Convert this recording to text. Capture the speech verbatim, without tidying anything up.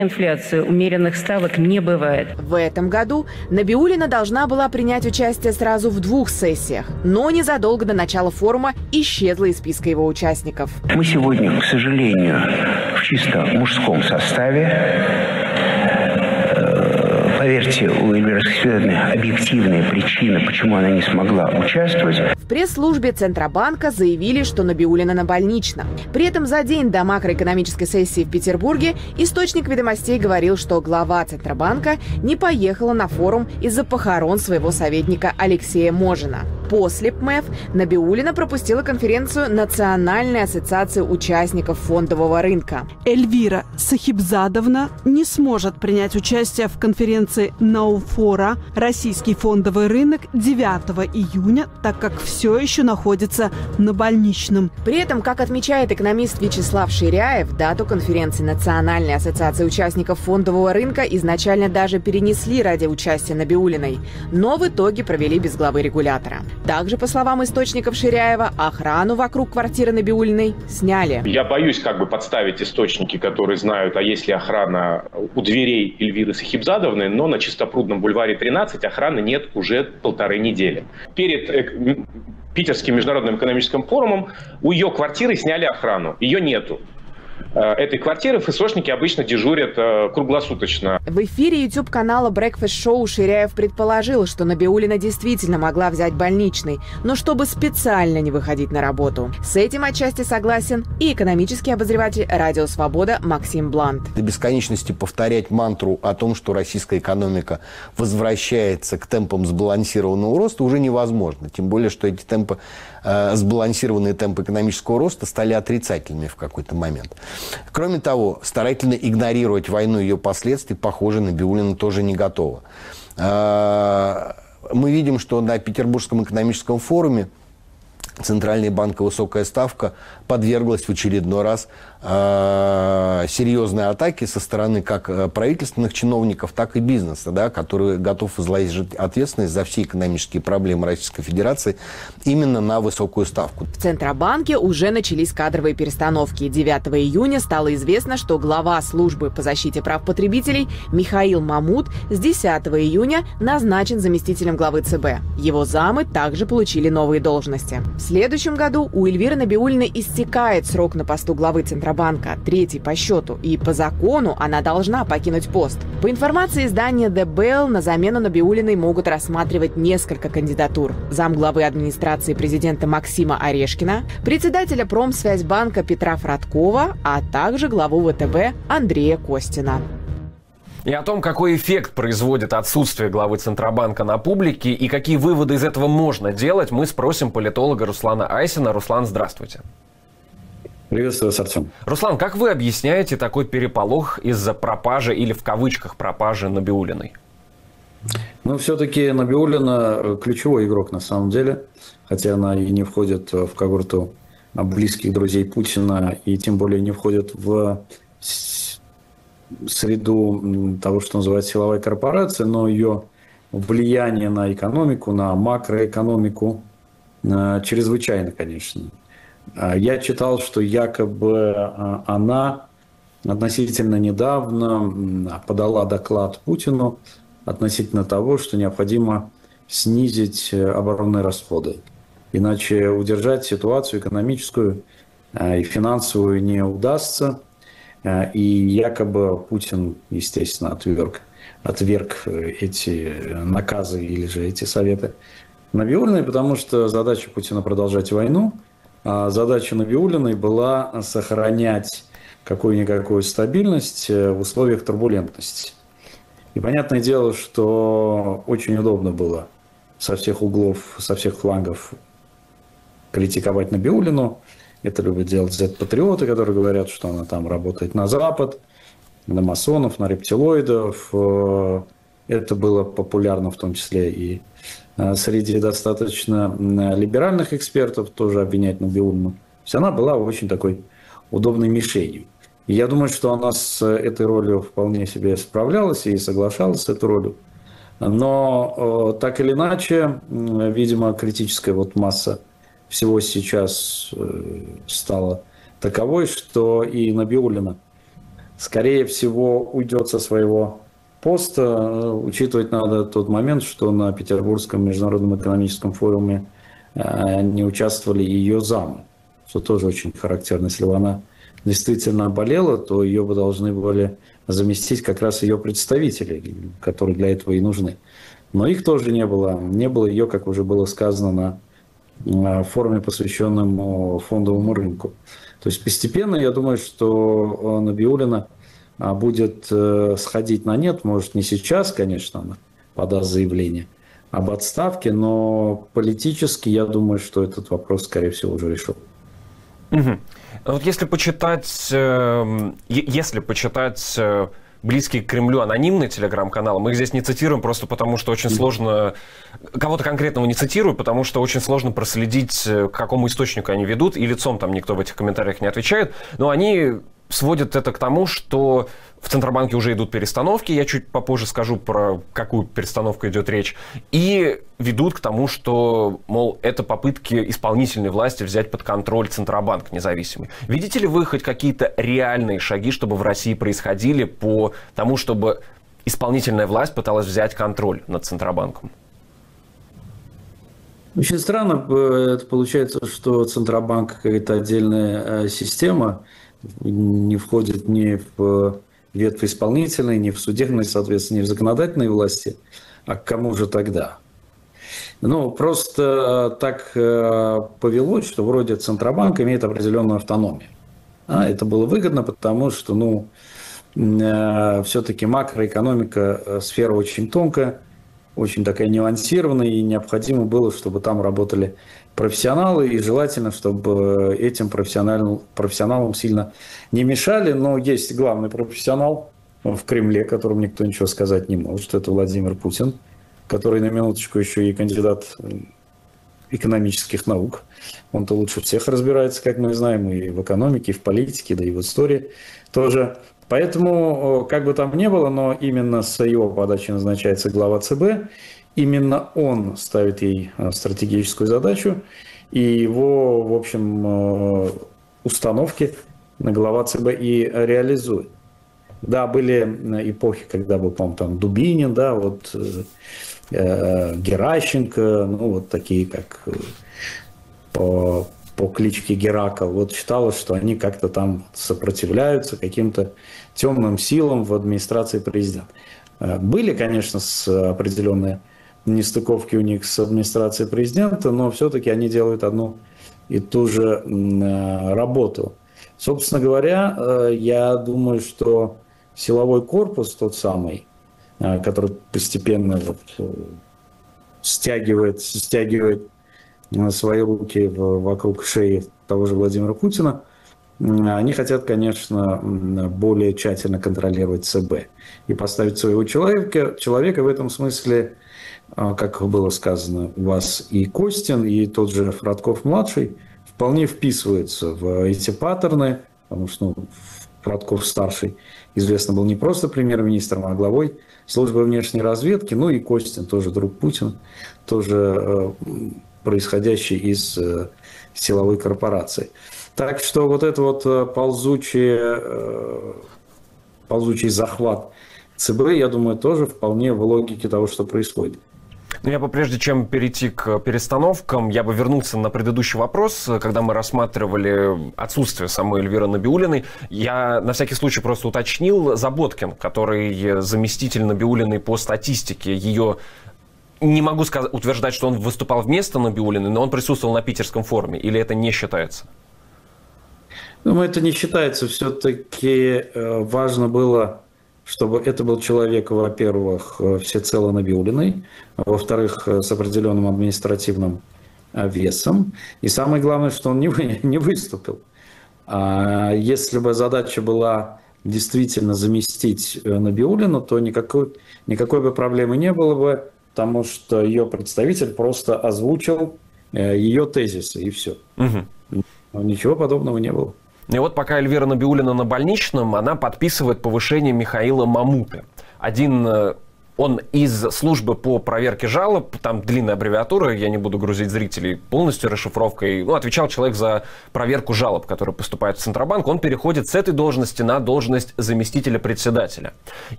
Инфляции умеренных ставок не бывает. В этом году Набиуллина должна была принять участие сразу в двух сессиях, но незадолго до начала форума исчезла из списка его участников. Мы сегодня, к сожалению, в чисто мужском составе. Поверьте, у Эльвиры Сахибзадовны объективные причины, почему она не смогла участвовать. В пресс-службе Центробанка заявили, что Набиуллина на больничном. При этом за день до макроэкономической сессии в Петербурге источник «Ведомостей» говорил, что глава Центробанка не поехала на форум из-за похорон своего советника Алексея Можина. После ПМЭФ Набиуллина пропустила конференцию Национальной ассоциации участников фондового рынка. Эльвира Сахибзадовна не сможет принять участие в конференции «Науфора. Российский фондовый рынок» девятого июня, так как все еще находится на больничном. При этом, как отмечает экономист Вячеслав Ширяев, дату конференции Национальной ассоциации участников фондового рынка изначально даже перенесли ради участия Набиуллиной, но в итоге провели без главы регулятора. Также, по словам источников Ширяева, охрану вокруг квартиры Набиуллиной сняли. Я боюсь как бы подставить источники, которые знают, а есть ли охрана у дверей Эльвиры Сахибзадовны, но на Чистопрудном бульваре тринадцать охраны нет уже полторы недели. Перед Питерским международным экономическим форумом у ее квартиры сняли охрану. Ее нету. Этой квартиры ФСОшники обычно дежурят круглосуточно. В эфире YouTube-канала Breakfast Show Ширяев предположил, что Набиуллина действительно могла взять больничный, но чтобы специально не выходить на работу. С этим отчасти согласен и экономический обозреватель «Радио Свобода» Максим Блант. До бесконечности повторять мантру о том, что российская экономика возвращается к темпам сбалансированного роста, уже невозможно. Тем более, что эти темпы, э, сбалансированные темпы экономического роста стали отрицательными в какой-то момент. Кроме того, старательно игнорировать войну и ее последствий, похоже, Набиуллина тоже не готова. Мы видим, что на Петербургском экономическом форуме Центральный банк и высокая ставка подверглась в очередной раз э, серьезной атаке со стороны как правительственных чиновников, так и бизнеса, да, который готов возложить ответственность за все экономические проблемы Российской Федерации именно на высокую ставку. В Центробанке уже начались кадровые перестановки. девятого июня стало известно, что глава службы по защите прав потребителей Михаил Мамут с десятого июня назначен заместителем главы ЦБ. Его замы также получили новые должности. В следующем году у Эльвиры Набиуллиной истекает срок на посту главы Центробанка, третий по счету, и по закону она должна покинуть пост. По информации издания The Bell, на замену Набиуллиной могут рассматривать несколько кандидатур. Замглавы администрации президента Максима Орешкина, председателя Промсвязьбанка Петра Фродкова, а также главу ВТБ Андрея Костина. И о том, какой эффект производит отсутствие главы Центробанка на публике и какие выводы из этого можно делать, мы спросим политолога Руслана Айсина. Руслан, здравствуйте. Приветствую вас, Артем. Руслан, как вы объясняете такой переполох из-за пропажи или в кавычках пропажи Набиуллиной? Ну, все-таки Набиуллина ключевой игрок на самом деле, хотя она и не входит в когорту близких друзей Путина, и тем более не входит в среду того, что называется силовая корпорация, но ее влияние на экономику, на макроэкономику чрезвычайно, конечно. Я читал, что якобы она относительно недавно подала доклад Путину относительно того, что необходимо снизить оборонные расходы. Иначе удержать ситуацию экономическую и финансовую не удастся. И якобы Путин, естественно, отверг, отверг эти наказы или же эти советы Набиуллиной, потому что задача Путина продолжать войну, а задача Набиуллиной была сохранять какую-никакую стабильность в условиях турбулентности. И понятное дело, что очень удобно было со всех углов, со всех флангов критиковать Набиуллину. Это любят делать зет-патриоты, которые говорят, что она там работает на Запад, на масонов, на рептилоидов. Это было популярно в том числе и среди достаточно либеральных экспертов, тоже обвинять Набиуллину. То есть она была очень такой удобной мишенью. И я думаю, что она с этой ролью вполне себе справлялась и соглашалась с этой ролью. Но так или иначе, видимо, критическая вот масса всего сейчас стала таковой, что и Набиуллина скорее всего, уйдет со своего поста. Учитывать надо тот момент, что на Петербургском международном экономическом форуме не участвовали ее замы, что тоже очень характерно. Если бы она действительно болела, то ее бы должны были заместить как раз ее представители, которые для этого и нужны. Но их тоже не было. Не было ее, как уже было сказано, на форуме, посвященном фондовому рынку. То есть постепенно, я думаю, что Набиуллина будет сходить на нет. Может, не сейчас, конечно, она подаст заявление об отставке, но политически, я думаю, что этот вопрос, скорее всего, уже решен. Угу. Вот если почитать, э, если почитать э, близкие к Кремлю анонимные телеграм-каналы, мы их здесь не цитируем просто потому, что очень сложно, кого-то конкретного не цитирую, потому что очень сложно проследить, к какому источнику они ведут, и лицом там никто в этих комментариях не отвечает, но они сводят это к тому, что в Центробанке уже идут перестановки, я чуть попозже скажу, про какую перестановку идет речь, и ведут к тому, что, мол, это попытки исполнительной власти взять под контроль Центробанк независимый. Видите ли вы хоть какие-то реальные шаги, чтобы в России происходили по тому, чтобы исполнительная власть пыталась взять контроль над Центробанком? Очень странно это получается, что Центробанк какая-то отдельная система, не входит ни в ветвь исполнительной, ни в судебной, соответственно, ни в законодательной власти. А к кому же тогда? Ну, просто так повелось, что вроде Центробанк имеет определенную автономию. А это было выгодно, потому что, ну, все-таки макроэкономика сфера очень тонкая, очень такая нюансированная, и необходимо было, чтобы там работали профессионалы, и желательно, чтобы этим профессионалам, профессионалам сильно не мешали. Но есть главный профессионал в Кремле, которому никто ничего сказать не может, это Владимир Путин, который на минуточку еще и кандидат экономических наук. Он-то лучше всех разбирается, как мы знаем, и в экономике, и в политике, да и в истории тоже. Поэтому, как бы там ни было, но именно с его подачи назначается глава ЦБ. Именно он ставит ей стратегическую задачу, и его, в общем, установки на глава ЦБ и реализует. Да, были эпохи, когда был, по-моему, там Дубинин, да, вот э, Геращенко, ну, вот такие, как по, по кличке Геракл. Вот считалось, что они как-то там сопротивляются каким-то темным силам в администрации президента. Были, конечно, с определенные нестыковки у них с администрацией президента, но все-таки они делают одну и ту же работу. Собственно говоря, я думаю, что силовой корпус тот самый, который постепенно вот стягивает, стягивает свои руки вокруг шеи того же Владимира Путина, они хотят, конечно, более тщательно контролировать ЦБ и поставить своего человека. Человека в этом смысле, как было сказано у вас, и Костин, и тот же Фродков-младший вполне вписываются в эти паттерны, потому что ну, Фродков-старший, известно, был не просто премьер-министром, а главой службы внешней разведки, ну и Костин, тоже друг Путина, тоже происходящий из силовой корпорации. Так что вот это вот ползучий, ползучий захват ЦБ, я думаю, тоже вполне в логике того, что происходит. Ну, я бы, прежде чем перейти к перестановкам, я бы вернулся на предыдущий вопрос, когда мы рассматривали отсутствие самой Эльвиры Набиуллиной. Я на всякий случай просто уточнил, Заботкин, который заместитель Набиуллиной по статистике, ее... Не могу сказать, утверждать, что он выступал вместо Набиуллиной, но он присутствовал на Питерском форуме, или это не считается? Ну, это не считается. Все-таки важно было, чтобы это был человек, во-первых, всецело Набиуллиной, во-вторых, с определенным административным весом, и самое главное, что он не, вы, не выступил. А если бы задача была действительно заместить Набиуллину, то никакой, никакой бы проблемы не было бы, потому что ее представитель просто озвучил ее тезисы, и все. Угу. Ничего подобного не было. И вот пока Эльвира Набиуллина на больничном, она подписывает повышение Михаила Мамуты. Один он из службы по проверке жалоб, там длинная аббревиатура, я не буду грузить зрителей полностью расшифровкой, ну, отвечал человек за проверку жалоб, которые поступают в Центробанк, он переходит с этой должности на должность заместителя председателя.